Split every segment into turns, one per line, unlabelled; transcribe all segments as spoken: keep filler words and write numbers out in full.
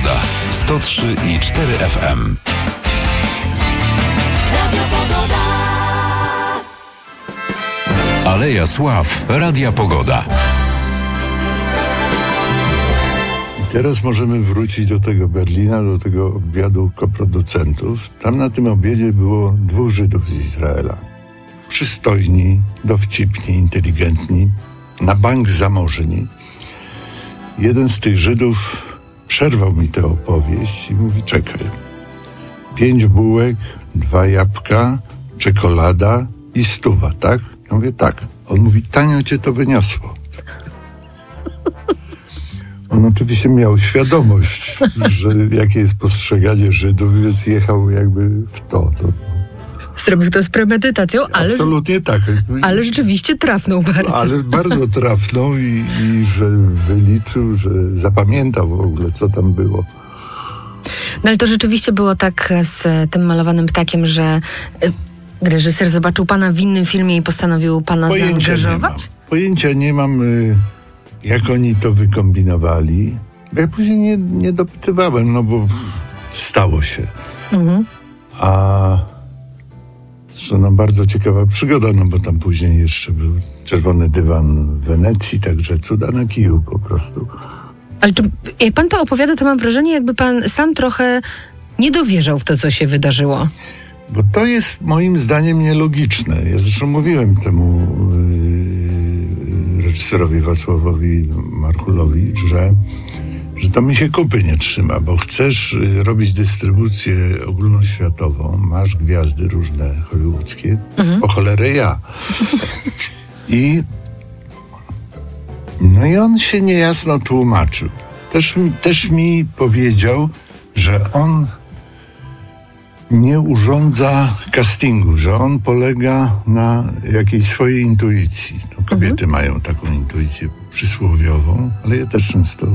Pogoda. sto trzy i cztery F M. Radio Pogoda. Aleja Sław. Radia Pogoda.
I teraz możemy wrócić do tego Berlina, do tego obiadu koproducentów. Tam na tym obiedzie było dwóch Żydów z Izraela. Przystojni, dowcipni, inteligentni, na bank zamożni. Jeden z tych Żydów przerwał mi tę opowieść i mówi: czekaj, pięć bułek, dwa jabłka, czekolada i stuwa, tak? Ja mówię: tak. On mówi: tanio cię to wyniosło. On oczywiście miał świadomość, że jakie jest postrzeganie Żydów, więc jechał jakby w to. to.
Zrobił to z premedytacją, ale...
Absolutnie tak.
Ale rzeczywiście trafnął bardzo.
Ale bardzo trafnął i, i że wyliczył, że zapamiętał w ogóle, co tam było.
No ale to rzeczywiście było tak z tym malowanym ptakiem, że reżyser zobaczył pana w innym filmie i postanowił pana
Pojęcia
zaangażować?
Nie mam. Pojęcia nie mam, jak oni to wykombinowali. Ja później nie, nie dopytywałem, no bo stało się. Mhm. A... Zresztą no, bardzo ciekawa przygoda, no bo tam później jeszcze był czerwony dywan w Wenecji, także cuda na kiju po prostu.
Ale czy, jak pan to opowiada, to mam wrażenie, jakby pan sam trochę nie dowierzał w to, co się wydarzyło.
Bo to jest moim zdaniem nielogiczne. Ja zresztą mówiłem temu yy, reżyserowi Wacławowi Marchulowi, że że to mi się kupy nie trzyma, bo chcesz y, robić dystrybucję ogólnoświatową, masz gwiazdy różne hollywoodzkie, mhm. po cholerę ja. I no i on się niejasno tłumaczył. Też, też mi powiedział, że on nie urządza castingu, że on polega na jakiejś swojej intuicji. No, kobiety mhm. mają taką intuicję przysłowiową, ale ja też często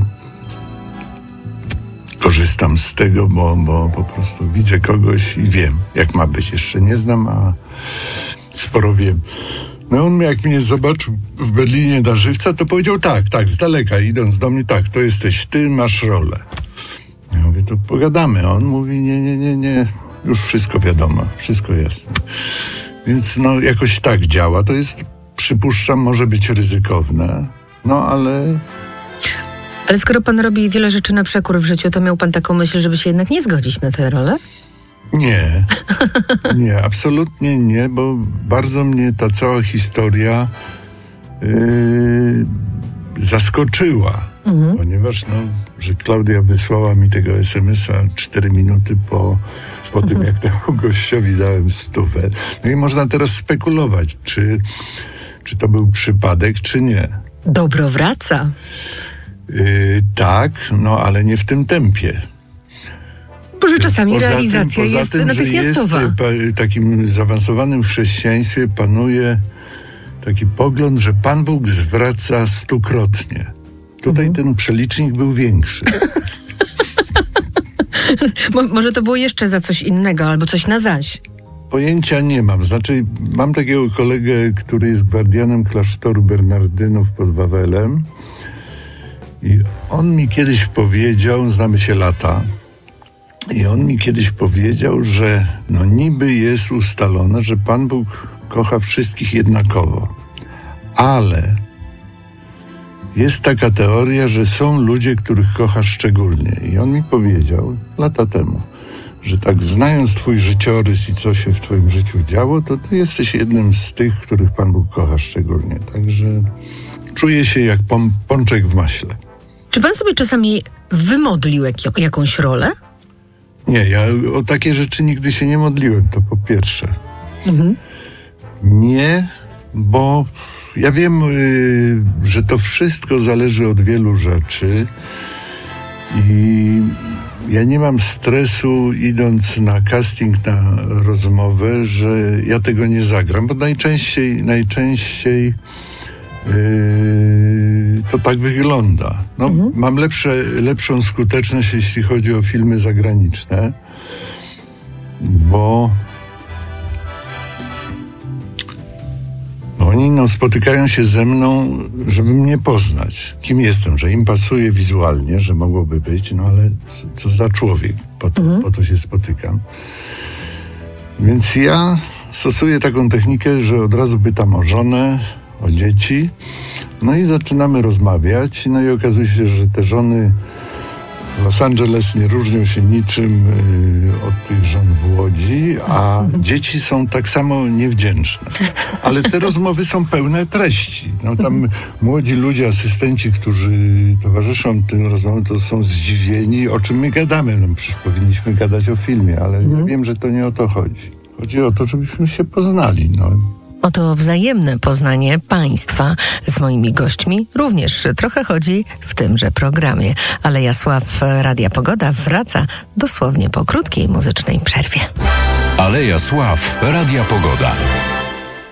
korzystam z tego, bo, bo po prostu widzę kogoś i wiem, jak ma być. Jeszcze nie znam, a sporo wiem. No on jak mnie zobaczył w Berlinie na żywca, to powiedział tak, tak, z daleka idąc do mnie, tak, to jesteś ty, masz rolę. Ja mówię: to pogadamy. A on mówi: nie, nie, nie, nie, już wszystko wiadomo, wszystko jasne. Więc no jakoś tak działa. To jest, przypuszczam, może być ryzykowne, no ale...
Ale skoro pan robi wiele rzeczy na przekór w życiu, to miał pan taką myśl, żeby się jednak nie zgodzić na tę rolę?
Nie, nie, absolutnie nie, bo bardzo mnie ta cała historia yy, zaskoczyła, mhm. ponieważ no, że Klaudia wysłała mi tego es em es a cztery minuty po, po mhm. tym, jak temu gościowi dałem stówę. No i można teraz spekulować, czy, czy to był przypadek, czy nie.
Dobro wraca.
Yy, tak, no ale nie w tym tempie.
Może czasami poza realizacja
tym,
jest
tym,
natychmiastowa.
Jest, pa, takim zaawansowanym chrześcijaństwie panuje taki pogląd, że Pan Bóg zwraca stukrotnie. Tutaj mhm. ten przelicznik był większy.
Mo, może to było jeszcze za coś innego, albo coś na zaś.
Pojęcia nie mam. Znaczy, mam takiego kolegę, który jest gwardianem klasztoru Bernardynów pod Wawelem. I on mi kiedyś powiedział, znamy się lata, i on mi kiedyś powiedział, że no niby jest ustalone, że Pan Bóg kocha wszystkich jednakowo, ale jest taka teoria, że są ludzie, których kocha szczególnie. I on mi powiedział lata temu, że tak znając twój życiorys i co się w twoim życiu działo, to ty jesteś jednym z tych, których Pan Bóg kocha szczególnie. Także czuję się jak pom- pączek w maśle.
Czy pan sobie czasami wymodlił jak- jakąś rolę?
Nie, ja o takie rzeczy nigdy się nie modliłem, to po pierwsze. Mhm. Nie, bo ja wiem, y, że to wszystko zależy od wielu rzeczy i ja nie mam stresu idąc na casting, na rozmowę, że ja tego nie zagram, bo najczęściej, najczęściej Yy, to tak wygląda. No, mhm. Mam lepsze, lepszą skuteczność, jeśli chodzi o filmy zagraniczne, bo, bo Oni no, spotykają się ze mną, żeby mnie poznać. Kim jestem, że im pasuje wizualnie, że mogłoby być, no ale co, co za człowiek, po to, mhm. po to się spotykam. Więc ja stosuję taką technikę, że od razu pytam o żonę, o dzieci, no i zaczynamy rozmawiać, no i okazuje się, że te żony w Los Angeles nie różnią się niczym y, od tych żon w Łodzi, a dzieci są tak samo niewdzięczne. Ale te rozmowy są pełne treści. No tam młodzi ludzie, asystenci, którzy towarzyszą tym rozmowom, to są zdziwieni, o czym my gadamy. No przecież powinniśmy gadać o filmie, ale mhm. ja wiem, że to nie o to chodzi. Chodzi o to, żebyśmy się poznali, no.
Oto wzajemne poznanie państwa z moimi gośćmi również trochę chodzi w tymże programie. Aleja Sław, Radia Pogoda wraca dosłownie po krótkiej muzycznej przerwie.
Aleja Sław, Radia Pogoda.